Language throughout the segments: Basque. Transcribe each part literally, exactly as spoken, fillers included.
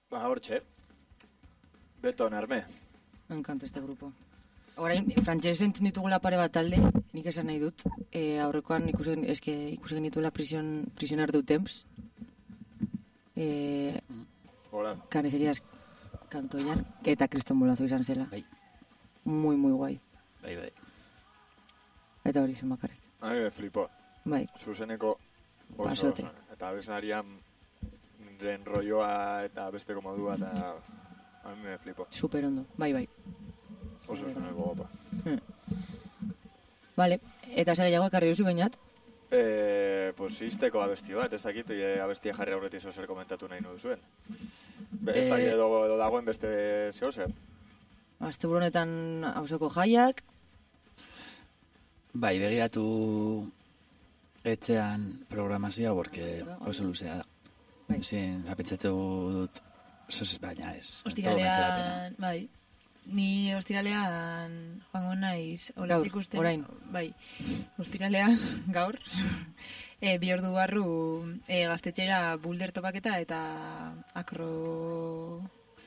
Ba, hortxe. Beton arme. Me encanta este grupo. Orain, frantxez entzun ditugula pare bat talde, nik esan nahi dut. E, aurrekoan ikusen, eske, ikusen dituela prision, prisioner du temps. E, Hola. Carnicerias kantoian, eta Kriston Bolazo izan zela. Bai. Muy, muy guai. Bai, bai. Eta hori zen bakarrik. A mi me flipo. Bai. Zuzeneko oso, Pasote. oso. Eta abeslarian ren rolloa eta besteko modua eta a mi me flipo. Super ondo, bai, bai. Oso zuzeneko gopa. Hmm. Vale, eta segiago ekarri duzu bainat? Eh, pues izteko abesti bat, ez dakit e, abestia jarri aurretik zer komentatu nahi nu zuen. Be, ez Eh. dakit edo, edo dagoen beste zeo zer. Azte buronetan hausoko jaiak, Bai, begiratu etxean programazioa, porque oso luzea da. Bai. Zin, apentsatu dut, sos, baina ez. Ostiralean, bai. Ni ostiralean joango naiz, Gaur, olatzik usten. orain. Bai. Ostiralean, gaur, e, bi ordu barru e, gaztetxera bulder topaketa eta akro...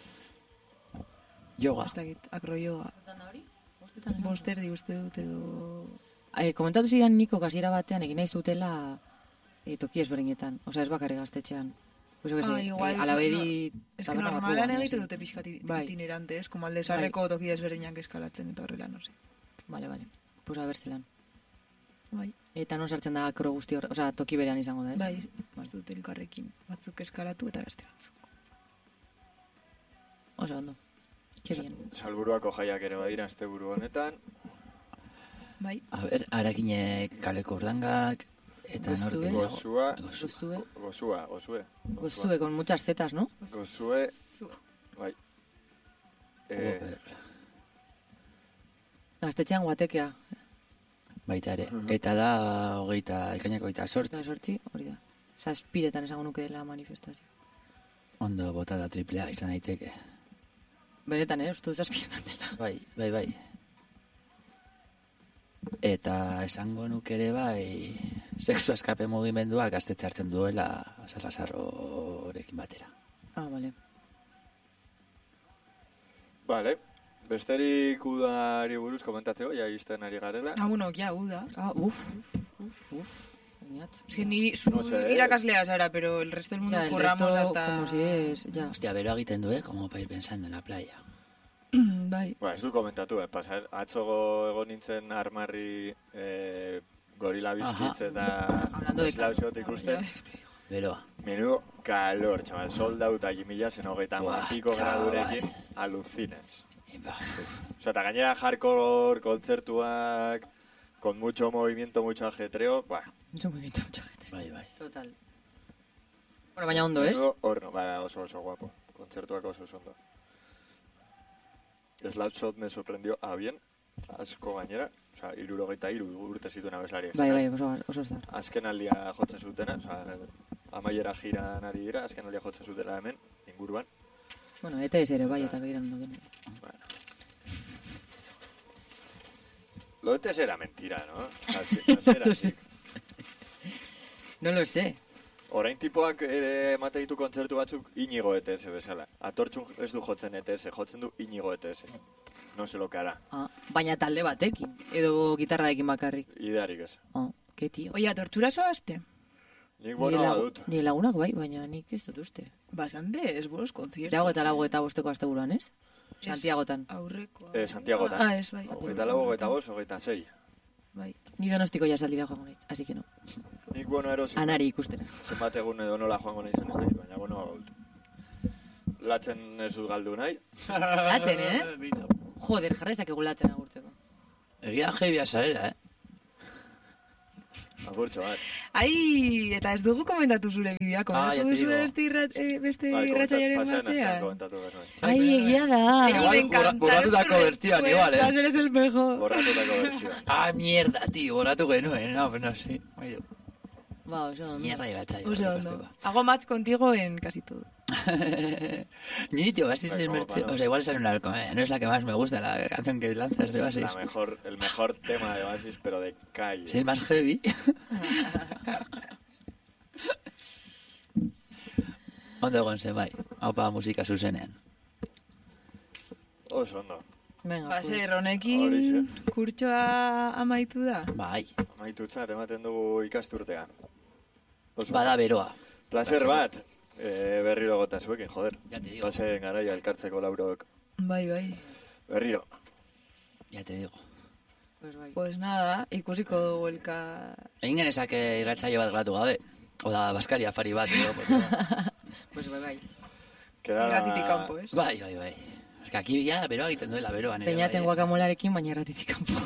Yoga. Ez dakit, akro yoga. Bosterdi uste dut edo... E, komentatu zidan Niko kasiera batean egin nahi zutela e, toki ezberdinetan. Osea, ez bakarri gaztetxean. Pues, que Ah, igual, e, alabedi... Es que normalan taberna egite batuan, dute pixkat Bai. itinerantes, como alde sarreko toki desberdinak eskalatzen eta horrela, no sé. Vale, vale. Pues a ver zelan. Bai, Eta non sartzen da akro guzti hor, osea, toki berean izango da, ez? bai, ez dut elkarrekin batzuk eskalatu eta beste batzuk. Oso ondo. Que bien. Salburuako jaiak ere badira azte buru honetan. Bai, A ber, arakinek kaleko urdangak, eta Goztue. norte... Gozua, Goztue. go- gozua, gozue. Goztue, con muchas zetas, ¿no? Gozue, bai. Eh, Joder, Gaztetxean guatekea. baita ere. Eta da, hogeita, ekainako hogeita Eta sortzi. sortzi, hori da. Zazpiretan esango nuke dela manifestazio. Ondo botada triplea izan daiteke. Benetan, eh? Ustu zazpiretan dela. Bai, bai, bai. Eta esango nuke ere bai, sexu eskape mugimendua gaztetxe hartzen duela Salazarrorekin batera. Ah, vale. Vale. Besterik udari buruz komentatzeko, ja izten ari garela. ah, bueno, ja, uda. Ah, uf, uf, uf. Bainat. Es que ni su No sé. irakaslea zara, pero el resto del mundo Ya, el curramos resto, hasta... como si es, ya. Hostia, bero egiten du, eh? Como para ir pensando en la playa. Bai. Ba, ez du komentatu, eh? Pasar, atzogo egon nintzen armarri eh, gorila bizkitz eta Hablando de eslauzot ikusten. Beroa. Menudo calor, chaval. Soldauta allí mila zen hogeita Buah, mapiko chaval. gradurekin alucines. Ba, O sea, eta gainera hardcore kontzertuak, con mucho movimiento, mucho ajetreo, buah. Mucho movimiento, mucha gente. bai, bai. Total. Bueno, baina ondo, ez? Menudo horno, ba, oso oso guapo. Kontzertuak oso oso ondo. Slapshot me sorprendió a bien, asko gainera. O sea, irurogeita iru urte zituen abeslari. Bai, bai, oso, oso zar. Azken aldia jotzen zutena, o sea, amaiera jiran ari dira, azken aldia jotzen zutela hemen, inguruan. Bueno, E T S ere, bai, eta begiran dut. Bueno. Lo de T S era mentira, ¿no? Así, así era, No así. sé. No lo sé. Orain tipoak ere emate ditu kontzertu batzuk Inigo E T S bezala. Atortxun ez du jotzen E T S, jotzen du Inigo E T S. No se lo que hará. Ah, baina talde batekin. Edo gitarrarekin bakarrik. Idearik ez. Ah, que tío. Oia, tortura zoazte? Nik bueno Nire lagu- badut. Nire lagunak bai, baina nik ez dut uste. Bastante, es buenos conciertos. Lago eta lago eta bosteko asteburuan, ez? Es Santiagotan. Aurreko. Eh, Santiagotan. Ah, es bai. Hogeita lau, hogeita bost, hogeita sei. Bai. Ni donostiko jasaldira joango naiz, así que no. Nik bueno ero zen- Anari ikustera. zenbat egun edo nola joango nahi zen ez dakit, baina bueno badut. Latzen ez dut galdu nahi. Laten, eh? Joder, jarra ezakegu laten agurtzeko. Egia jebia zarela, eh? Agurtxo bat. Ai, eta ez dugu komentatu zure bideoa, Ah, ya komentatu te duzu digo. beste, irrat, eh, beste Bai, irratsaioaren komentat- pasean astean batean. komentatu genuen. Ai, egia da. Ay, Igual me encanta borra- borratutako tu bertsioan igual, eh? respuesta, eres el mejor. Borratutako bertsioa. Ah, mierda, tío, borratu genuen, no, pero no sé. Oye, Ba, oso ondo. mierda iratxai. Oso ondo. Hago match contigo en casi todo. Ni, tío, Basis Bueno, es merche... bueno. O sea, igual es en un arco, ¿eh? No es la que más me gusta, la canción que lanzas de Es Basis. la mejor, el mejor tema de Basis, pero de calle. Es el más heavy. Ondo egon zen, bai. Haupa musika zuzenean. Oso ondo. Venga, Ba, pues. zer, honekin Horixe. kurtsoa amaitu da? Bai, Amaitutzat ematen dugu ikasturtea. Oso. bada beroa. Placer bat. E, berriro gota zuekin, joder. Ya te digo. Pasen garaia elkartzeko laurok. Bai, bai. Berriro. Ya te digo. Pues bai. Pues nada, ikusiko dugu elka... Egin genezake irratsaio bat gratu gabe. Oda, Baskari afari bat. Edo, porque... Pues bai, bai. Queda... Irratitik kanpo, ez? bai, bai, bai. Eske aquí ya beroa egiten duela, beroan ere. Peñaten bai. guakamolarekin, baina erratitik kanpo.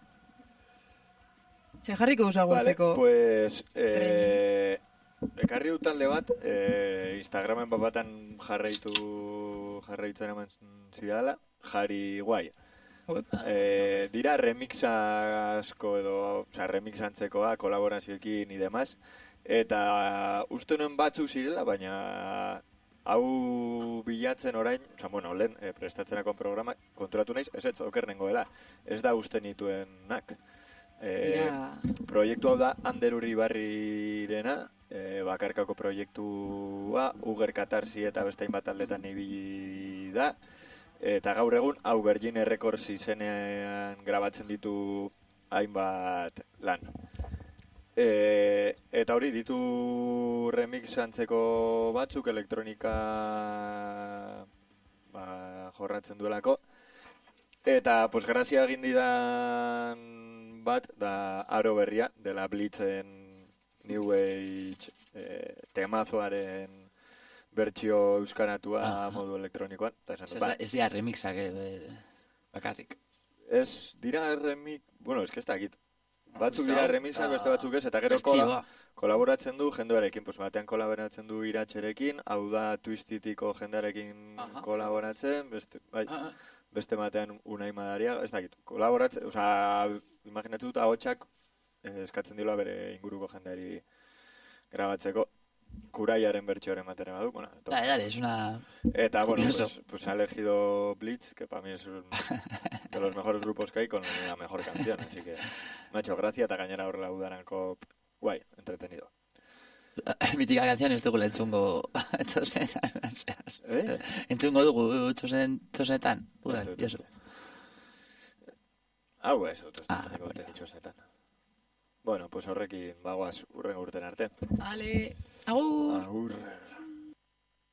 Zer jarriko Vale, usagurtzeko? pues... Eh, ekarri dut talde bat, eh, Instagramen babatan jarraitu jarraitzen eman zidala, Jari Guai. Eh, dira remix asko edo, oza, remix antzekoa, kolaborazioekin y demás, eta uste nuen batzu zirela, baina hau bilatzen orain, oza, bueno, lehen eh, prestatzenako programa, konturatu naiz, ez ez, oker nengoela, ez da uste nituenak. Eh, Dira... proiektu hau da Ander Uribarrirena, eh, bakarkako proiektua, Uger Katarsi eta beste hainbat taldetan ibili da. Eta gaur egun, hau Virgin Records izenean grabatzen ditu hainbat lan. E, eta hori, ditu remix antzeko batzuk, elektronika ba, jorratzen duelako. Eta, pues, grazia egin didan bat, da Aro Berria, dela Blitzen New Age eh, temazoaren bertsio euskaratua ah, modu elektronikoan. Ta esan, Ez, ba, da, ez dira remixak eh, bakarrik. ez dira remix, bueno, ez que ez dakit. Batzuk dira Hau, remixak, ah, beste batzuk ez, eta gero kola, bertsioa. kolaboratzen du jendearekin, pues batean kolaboratzen du Iratxerekin, hau da Twistitiko jendearekin Aha. kolaboratzen, beste, bai, Ah, ah. beste batean Unai Madaria, ez dakit, kolaboratzen, osea, imaginatu dut ahotsak eh, eskatzen diola bere inguruko jendeari grabatzeko, Kuraiaren bertsioaren matera badu, bueno, to- Dale, dale, es una... eta bueno, curioso. pues, pues ha elegido Blitz, que para mí es un, de los mejores grupos que hay con la mejor canción, así que me ha hecho gracia, eta gainera horrela udaranko, guai, entretenido. Mitika canción ez dugu entzungo txosenetan. Eh? Entzungo dugu txosen, txosenetan. Udan, Ez dut josu. uste. Hau ez dut uste, Ah, nik bueno. urte nitxosetan. Bueno, pues horrekin bagoaz urren urten arte. Ale, agur! Agur.